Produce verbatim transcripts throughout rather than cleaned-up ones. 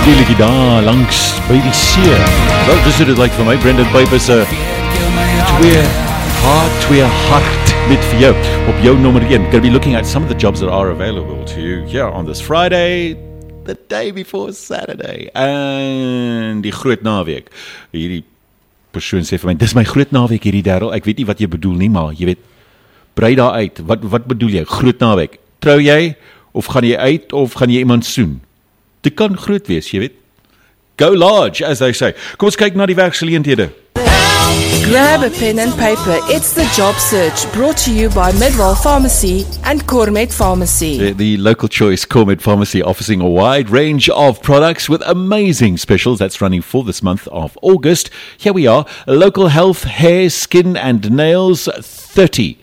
Natuurlik daar langs by die see. Wel, dis hoe dit lyk vir my. Brendan Piper se twee hart, twee hart met vir jou op jou nommer one. Gonna be looking at some of the jobs that are available to you here on this Friday, the day before Saturday. En die groot naweek. Hierdie persoon sê vir my, dis my groot naweek hierdie Darryl. Ek weet nie wat jy bedoel nie, maar jy weet, brei daar uit. Wat wat bedoel jy? Groot naweek. Trou jy of gaan jy uit of gaan jy iemand soen? Dit kan groot wees, jy weet. Go large, as they say. Kom ons kyk na die werksgeleenthede. Grab a pen and paper. It's the job search, brought to you by Midwell Pharmacy and Cormet Pharmacy. The, the local choice Cormet Pharmacy offering a wide range of products with amazing specials. That's running for this month of August. Here we are. Local health, hair, skin and nails, thirty.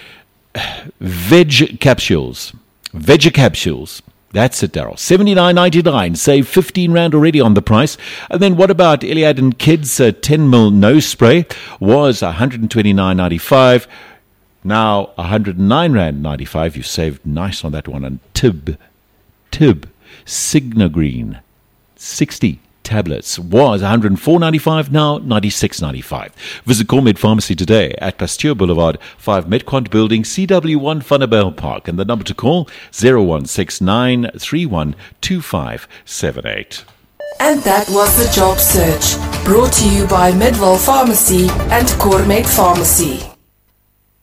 Veg capsules. Veg capsules. That's it, Darryl. seventy-nine ninety-nine. Save fifteen rand already on the price. And then what about Iliad and Kids? Uh, ten mil nose spray was one hundred twenty-nine ninety-five. Now one hundred nine rand ninety-five. You saved nice on that one. And Tib, Tib, Signa Green, sixty tablets was one hundred four ninety-five. Now ninety-six ninety-five. Visit Cormet Pharmacy today at Pasteur Boulevard, five Medquant Building, C W one Funnabell Park. And the number to call zero one six nine three one two five seven eight. And that was the job search, brought to you by Midwell Pharmacy and Cormet Pharmacy.